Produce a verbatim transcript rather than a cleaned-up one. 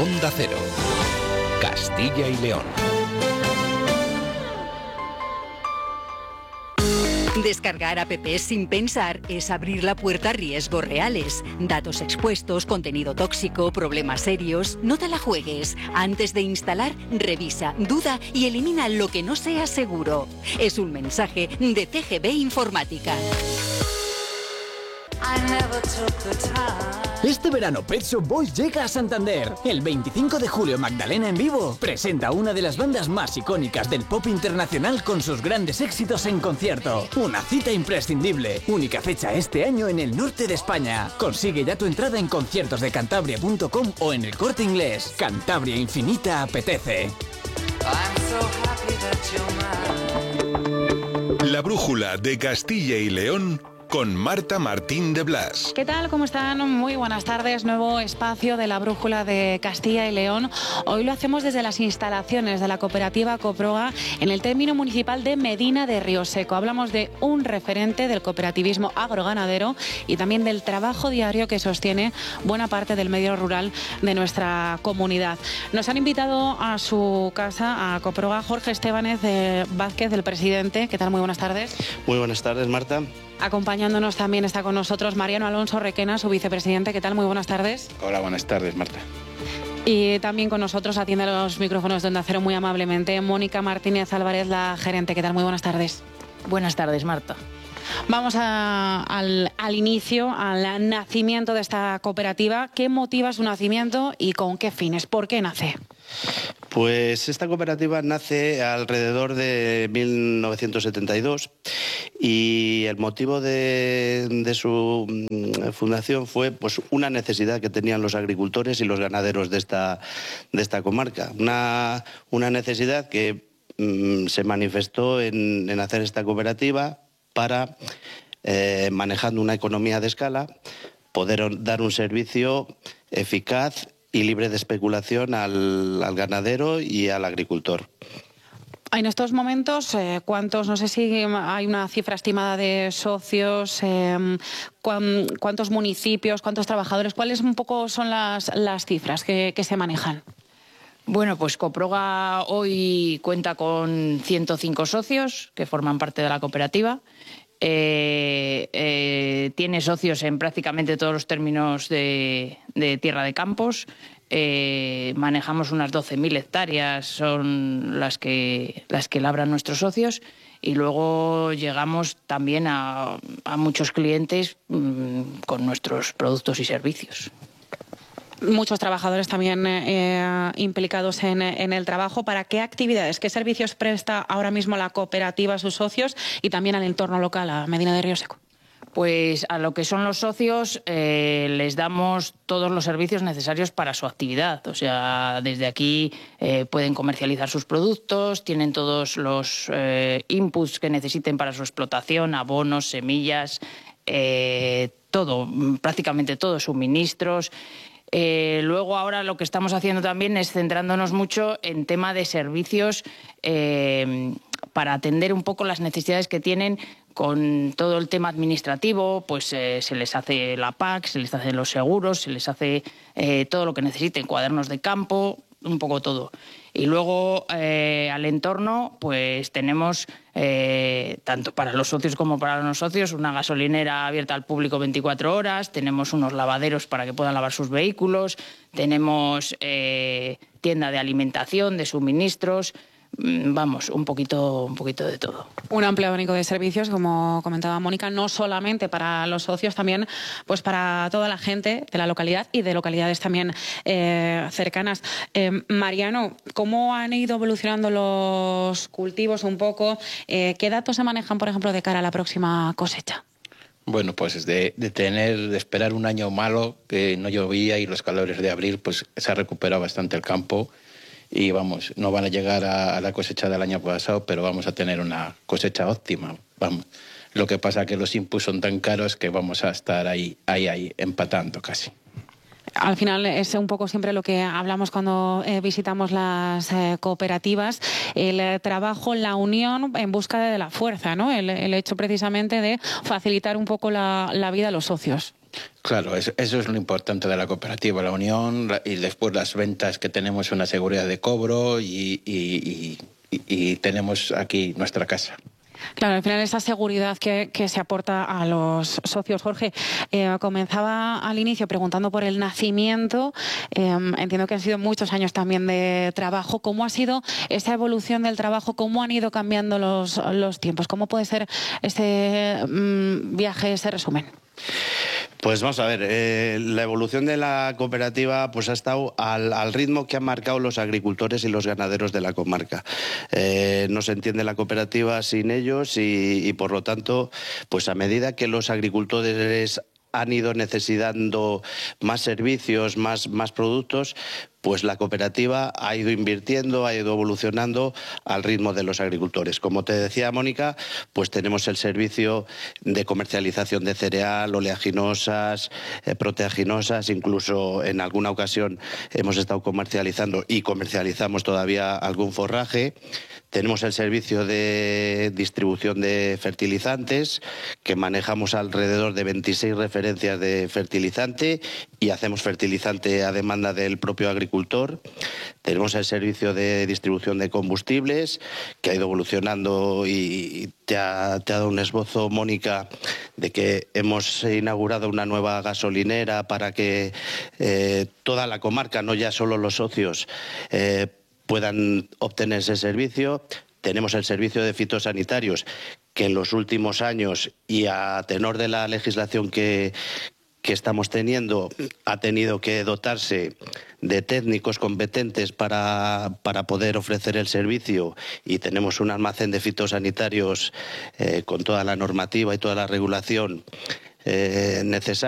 Onda Cero, Castilla y León. Descargar apps sin pensar es abrir la puerta a riesgos reales. Datos expuestos, contenido tóxico, problemas serios. No te la juegues. Antes de instalar, revisa, duda y elimina lo que no sea seguro. Es un mensaje de C G B Informática. Este verano Pet Shop Boys llega a Santander. El veinticinco de julio Magdalena en vivo presenta una de las bandas más icónicas del pop internacional con sus grandes éxitos en concierto. Una cita imprescindible. Única fecha este año en el norte de España. Consigue ya tu entrada en conciertos de cantabria punto com o en El Corte Inglés. Cantabria Infinita apetece. La brújula de Castilla y León con Marta Martín de Blas. ¿Qué tal? ¿Cómo están? Muy buenas tardes. Nuevo espacio de la brújula de Castilla y León. Hoy lo hacemos desde las instalaciones de la cooperativa Coproga en el término municipal de Medina de Rioseco. Hablamos de un referente del cooperativismo agroganadero y también del trabajo diario que sostiene buena parte del medio rural de nuestra comunidad. Nos han invitado a su casa, a Coproga, Jorge Estebanez eh, Vázquez, el presidente. ¿Qué tal? Muy buenas tardes. Muy buenas tardes, Marta. Acompañándonos también está con nosotros Mariano Alonso Requena, su vicepresidente. ¿Qué tal? Muy buenas tardes. Hola, buenas tardes, Marta. Y también con nosotros atiende los micrófonos de Onda Cero muy amablemente Mónica Martínez Álvarez, la gerente. ¿Qué tal? Muy buenas tardes. Buenas tardes, Marta. Vamos a, al, al inicio, al nacimiento de esta cooperativa. ¿Qué motiva su nacimiento y con qué fines? ¿Por qué nace? Pues esta cooperativa nace alrededor de mil novecientos setenta y dos y el motivo de, de su fundación fue pues una necesidad que tenían los agricultores y los ganaderos de esta, de esta comarca. Una, una necesidad que mmm, se manifestó en, en hacer esta cooperativa para, eh, manejando una economía de escala, poder dar un servicio eficaz y libre de especulación al, al ganadero y al agricultor. En estos momentos, eh, ¿cuántos, no sé si hay una cifra estimada de socios, eh, cuán, cuántos municipios, cuántos trabajadores, cuáles un poco son las, las cifras que, que se manejan? Bueno, pues Coproga hoy cuenta con ciento cinco socios que forman parte de la cooperativa. Eh, eh, tiene socios en prácticamente todos los términos de, de tierra de campos. Eh, manejamos unas doce mil hectáreas, son las que, las que labran nuestros socios. Y luego llegamos también a, a muchos clientes mmm, con nuestros productos y servicios. Muchos trabajadores también eh, implicados en, en el trabajo. ¿Para qué actividades, qué servicios presta ahora mismo la cooperativa a sus socios y también al entorno local, a Medina de Rioseco? Pues a lo que son los socios eh, les damos todos los servicios necesarios para su actividad. O sea, desde aquí eh, pueden comercializar sus productos, tienen todos los eh, inputs que necesiten para su explotación, abonos, semillas, eh, todo, prácticamente todo, suministros. Eh, luego ahora lo que estamos haciendo también es centrándonos mucho en tema de servicios eh, para atender un poco las necesidades que tienen con todo el tema administrativo. Pues eh, se les hace la P A C, se les hacen los seguros, se les hace eh, todo lo que necesiten, cuadernos de campo, un poco todo. Y luego eh, al entorno pues tenemos eh, tanto para los socios como para los no socios una gasolinera abierta al público veinticuatro horas, tenemos unos lavaderos para que puedan lavar sus vehículos, tenemos eh, tienda de alimentación, de suministros. Vamos, un poquito, un poquito de todo. Un amplio abanico de servicios, como comentaba Mónica, no solamente para los socios, también pues para toda la gente de la localidad y de localidades también eh, cercanas. Eh, Mariano, ¿cómo han ido evolucionando los cultivos un poco? Eh, ¿Qué datos se manejan, por ejemplo, de cara a la próxima cosecha? Bueno, pues de, de tener, de esperar un año malo, que no llovía y los calores de abril, pues se ha recuperado bastante el campo. Y vamos, no van a llegar a, a la cosecha del año pasado, pero vamos a tener una cosecha óptima. Vamos. Lo que pasa es que los inputs son tan caros que vamos a estar ahí, ahí, ahí, empatando casi. Al final es un poco siempre lo que hablamos cuando eh, visitamos las eh, cooperativas, el eh, trabajo, la unión en busca de la fuerza, ¿no? El, el hecho precisamente de facilitar un poco la, la vida a los socios. Claro, eso, eso es lo importante de la cooperativa, la unión la, y después las ventas, que tenemos una seguridad de cobro y, y, y, y tenemos aquí nuestra casa. Claro, al final esa seguridad que, que se aporta a los socios. Jorge, eh, comenzaba al inicio preguntando por el nacimiento. Eh, entiendo que han sido muchos años también de trabajo. ¿Cómo ha sido esa evolución del trabajo? ¿Cómo han ido cambiando los, los tiempos? ¿Cómo puede ser ese mmm, viaje, ese resumen? Pues vamos a ver, eh, la evolución de la cooperativa pues ha estado al, al ritmo que han marcado los agricultores y los ganaderos de la comarca. Eh, no se entiende la cooperativa sin ellos y, y por lo tanto, pues a medida que los agricultores han ido necesitando más servicios, más, más productos, pues la cooperativa ha ido invirtiendo, ha ido evolucionando al ritmo de los agricultores. Como te decía, Mónica, pues tenemos el servicio de comercialización de cereal, oleaginosas, eh, proteaginosas, incluso en alguna ocasión hemos estado comercializando y comercializamos todavía algún forraje. Tenemos el servicio de distribución de fertilizantes, que manejamos alrededor de veintiséis referencias de fertilizante y hacemos fertilizante a demanda del propio agricultor. Tenemos el servicio de distribución de combustibles, que ha ido evolucionando y te ha, te ha dado un esbozo, Mónica, de que hemos inaugurado una nueva gasolinera para que eh, toda la comarca, no ya solo los socios, eh, puedan obtener ese servicio. Tenemos el servicio de fitosanitarios, que en los últimos años y a tenor de la legislación que, que estamos teniendo, ha tenido que dotarse de técnicos competentes para, para poder ofrecer el servicio, y tenemos un almacén de fitosanitarios eh, con toda la normativa y toda la regulación eh, necesaria.